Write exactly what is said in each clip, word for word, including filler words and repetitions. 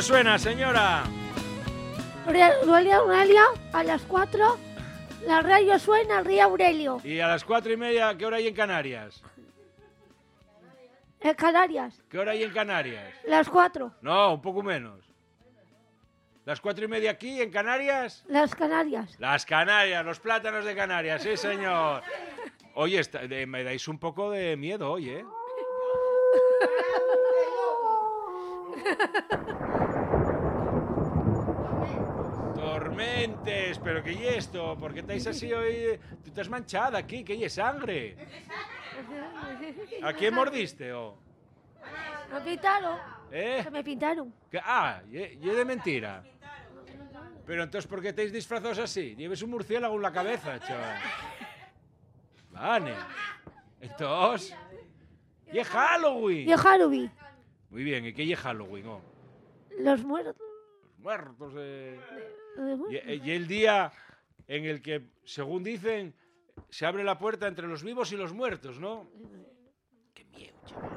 radio suena, señora. Radio Aurelio, a las cuatro, la radio suena al Río Aurelio. Y a las cuatro y media, ¿qué hora hay en Canarias? En Canarias. ¿Qué hora hay en Canarias? Las cuatro. No, un poco menos. ¿Las cuatro y media aquí, en Canarias? Las Canarias. Las Canarias, los plátanos de Canarias, sí, señor. Oye, está, de, me dais un poco de miedo hoy, ¿eh? Tormentes, pero ¿qué es esto? ¿Por qué estáis así hoy? Tú estás manchada aquí, ¿qué es sangre? ¿A quién mordiste, o? Me pintaron. ¿Eh? Que me pintaron. ¿Qué? Ah, y y de mentira. Pero entonces, ¿por qué estáis disfrazados así? Lleves un murciélago en la cabeza, chaval. Vale. Entonces, ¿y es Halloween? Y Halloween. Muy bien, ¿y qué es Halloween? Oh? Los muertos. Los muertos de... Los muertos. Y, y el día en el que, según dicen, se abre la puerta entre los vivos y los muertos, ¿no? Qué miedo, chaval.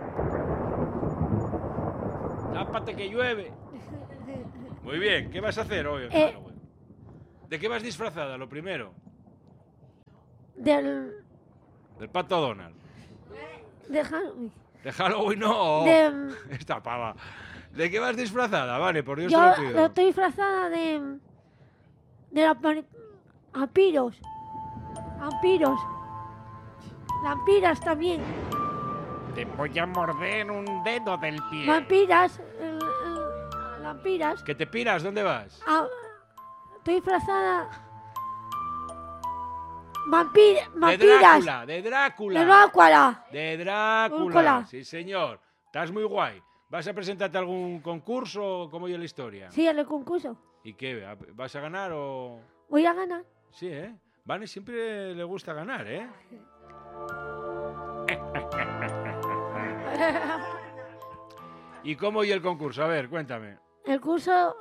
Tápate que llueve. Muy bien, ¿qué vas a hacer hoy en Eh. Halloween? ¿De qué vas disfrazada, lo primero? Del. Del Pato Donald. De Halloween. ¿De Halloween no? De- Esta pava. ¿De qué vas disfrazada? Vale, por Dios Yo te lo pido. estoy disfrazada de. De la pari- vampiros. Vampiros. Vampiras también. Te voy a morder un dedo del pie. Vampiras. eh, eh, Vampiras. ¿Que te piras? ¿Dónde vas? Ah, estoy disfrazada. Vampir, De vampiras. Drácula, de Drácula. De Drácula. De Drácula. Drácula. Sí, señor. Estás muy guay. ¿Vas a presentarte a algún concurso o cómo es la historia? Sí, en el concurso. ¿Y qué? ¿Vas a ganar o...? Voy a ganar. Sí, ¿eh? Vane siempre le gusta ganar, ¿eh? ¿Y cómo y el concurso? A ver, cuéntame. El curso.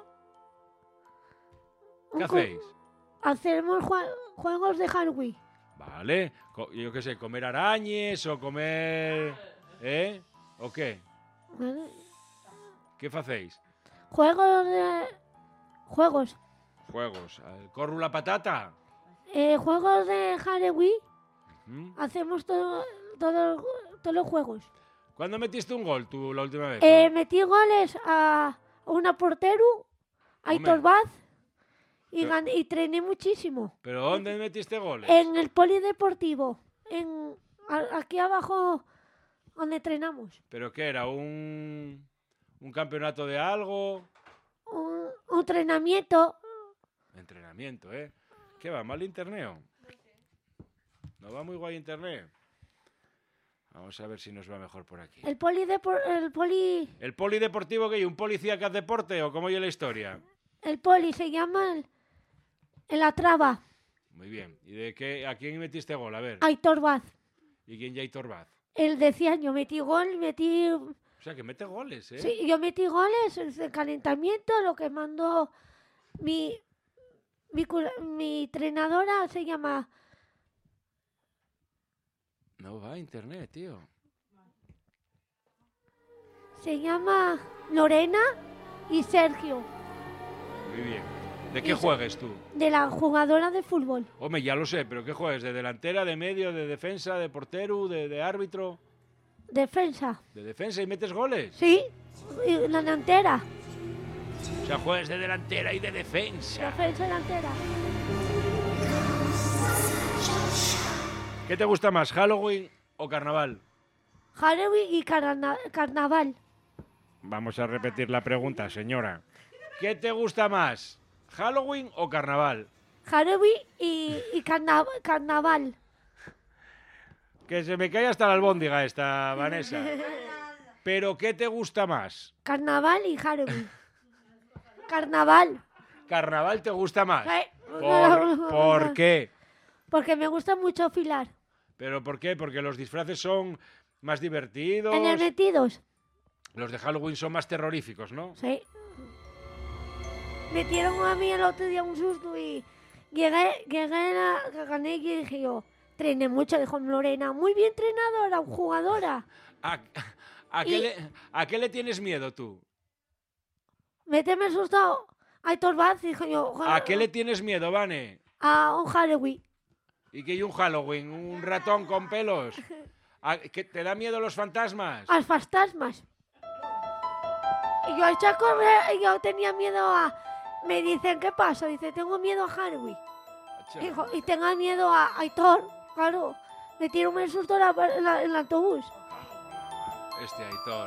¿Qué un cu- hacéis? Hacemos jue- juegos de Halloween. Vale. Co- Yo qué sé, comer arañes o comer... ¿Eh? ¿O qué? ¿Vale? ¿Qué hacéis? Juegos de. Juegos. Juegos. Eh, ¿Corru la patata? Eh, juegos de Halloween. ¿Mm? Hacemos todo, todo- todos los juegos. ¿Cuándo metiste un gol tú la última vez? Eh, metí goles a una portero, a Hombre. Aitor Vaz, y, Pero- gan- y trené muchísimo. ¿Pero dónde metiste goles? En el polideportivo, en, a- aquí abajo donde entrenamos. ¿Pero qué era? ¿Un, un campeonato de algo? Un, un entrenamiento. Entrenamiento, ¿eh? ¿Qué va? ¿Mal internet? ¿No va muy guay internet? Vamos a ver si nos va mejor por aquí. El polidepor, el poli, ¿El polideportivo qué hay? ¿Un policía que hace deporte o cómo oye la historia? el poli se llama el, el Atraba, Muy bien. ¿Y de qué? ¿A quién metiste gol? A ver. Aitor Vaz. ¿Y quién ya hay Torbaz? Él decía, yo metí gol, metí... O sea, que mete goles, ¿eh? Sí, yo metí goles, el calentamiento, lo que mandó mi, mi, cura- mi entrenadora se llama... No va internet, tío. Se llama Lorena y Sergio, Muy bien. ¿De qué Eso. juegues tú? de la jugadora de fútbol. Hombre, ya lo sé, pero ¿qué juegues? ¿De delantera, de medio, de defensa, de portero, de, de árbitro? Defensa. ¿De defensa y metes goles? Sí, y la delantera. O sea, juegas de delantera y de defensa. Defensa delantera. ¿Qué te gusta más, Halloween o carnaval? Halloween y carna- carnaval. Vamos a repetir la pregunta, señora. ¿Qué te gusta más, Halloween o carnaval? Halloween y, y carna- carnaval. Que se me cae hasta la albóndiga esta, Vanessa. ¿Pero qué te gusta más? Carnaval y Halloween. Carnaval. ¿Carnaval te gusta más? Eh, ¿Por, ¿por qué? Porque me gusta mucho filar. ¿Pero por qué? Porque los disfraces son más divertidos. En el metidos. Los de Halloween son más terroríficos, ¿no? Sí. Metieron a mí el otro día un susto y llegué, llegué a la gané y dije yo, trené mucho, dijo Lorena, muy bien entrenadora, jugadora. ¿A, a qué Y- le, ¿A qué le tienes miedo tú? méteme susto a Aitor Vaz, dije yo. ¿A qué le tienes miedo, Vane? A un Halloween. ¿Y qué hay un Halloween? ¿Un ratón con pelos? ¿A, que ¿Te da miedo los fantasmas? A los fantasmas. Y yo eché a correr y yo tenía miedo a... Me dicen, ¿qué pasa? Dice, tengo miedo a Halloween. Dijo, y tenga miedo a Aitor, claro. Me tiró un susto en, la, en, la, en el autobús. Este Aitor.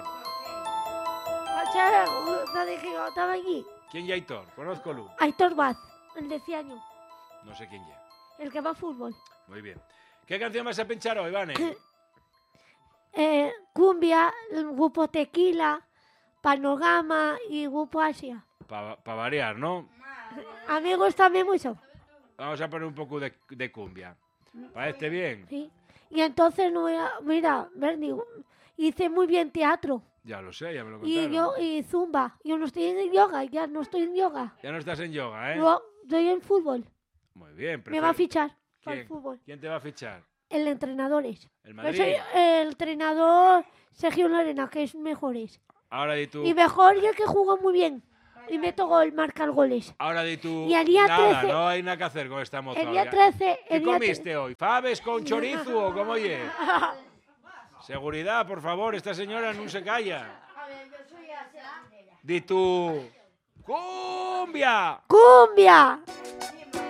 Te dije yo, estaba allí. ¿Quién es Aitor? Conozco-lo. Aitor Vaz, el de Ciaño. No sé quién es. El que va a fútbol. Muy bien. ¿Qué canción vas a pinchar hoy, Vane? eh, cumbia, el grupo Tequila, Panorama y grupo Asia. Para pa variar, ¿no? A mí me gusta mucho. Vamos a poner un poco de, de cumbia. ¿Parece bien? Sí. Y entonces, no era, mira, Bernie, hice muy bien teatro. Ya lo sé, ya me lo contaron. Y yo, y zumba. Yo no estoy en yoga, ya no estoy en yoga. Ya no estás en yoga, ¿eh? No, estoy en fútbol. Muy bien. Me va a fichar para ¿Quién? el fútbol. ¿Quién te va a fichar? El entrenador es. ¿El Yo Madrid? soy el entrenador Sergio Lorena, que es mejores. Ahora di tú. Y mejor y el que juega muy bien. Y meto gol, marcar goles. Ahora di tú. Y el día Nada, trece no hay nada que hacer con esta moza. El día hoy. trece... ¿Qué El día comiste hoy? ¿Faves con chorizo o cómo oye? Seguridad, por favor, esta señora no se calla. Di tú. ¡Cumbia! ¡Cumbia!